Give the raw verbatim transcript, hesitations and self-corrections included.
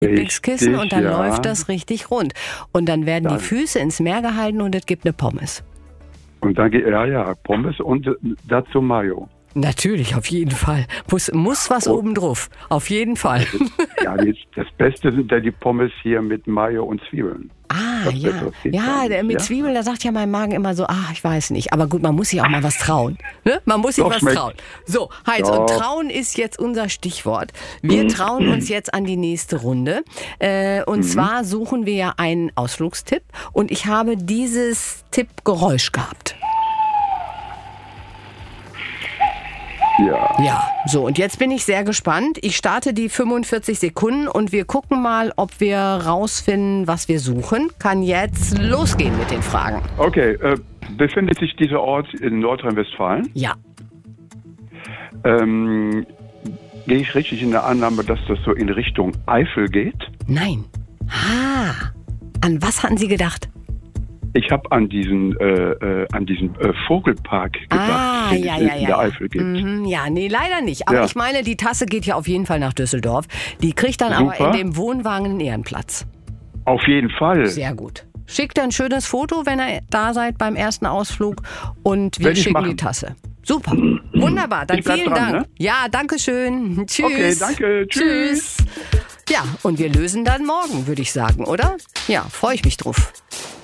Lieblingskissen und dann ja. läuft das richtig rund. Und dann werden Dann. die Füße ins Meer gehalten und es gibt eine Pommes. Und dann geht, ja, ja, Pommes und äh, dazu Mayo. Natürlich, auf jeden Fall. Muss, muss was Oh. oben drauf. Auf jeden Fall. Ja, jetzt, das Beste sind ja die Pommes hier mit Mayo und Zwiebeln. Ah, Was ja. Besseres geht's Ja, gar nicht, der mit ja? Zwiebeln, da sagt ja mein Magen immer so, ach, ich weiß nicht. Aber gut, man muss sich auch mal was trauen. Ne? Man muss sich Doch, was schmeckt. trauen. So, Heinz, Ja. und trauen ist jetzt unser Stichwort. Wir trauen uns jetzt an die nächste Runde. Äh, und Mhm. zwar suchen wir ja einen Ausflugstipp. Und ich habe dieses Tippgeräusch gehabt. Ja. Ja, so, und jetzt bin ich sehr gespannt. Ich starte die fünfundvierzig Sekunden und wir gucken mal, ob wir rausfinden, was wir suchen. Kann jetzt losgehen mit den Fragen. Okay, äh, befindet sich dieser Ort in Nordrhein-Westfalen? Ja. Ähm, gehe ich richtig in der Annahme, dass das so in Richtung Eifel geht? Nein. Ah, an was hatten Sie gedacht? Ich habe an diesen, äh, äh, an diesen äh, Vogelpark gedacht, Ah, den ja, es ja, in ja. der Eifel gibt. Mhm, ja, nee, leider nicht. Aber Ja. ich meine, die Tasse geht ja auf jeden Fall nach Düsseldorf. Die kriegt dann aber Super. in dem Wohnwagen einen Ehrenplatz. Auf jeden Fall. Sehr gut. Schickt ein schönes Foto, wenn ihr da seid beim ersten Ausflug und wir Werd ich schicken machen. die Tasse. Super. Wunderbar. Dann Ich bleib vielen dran, Dank. ne? Ja, danke schön. Tschüss. Okay, danke. Tschüss. Tschüss. Ja, und wir lösen dann morgen, würde ich sagen, oder? Ja, freue ich mich drauf.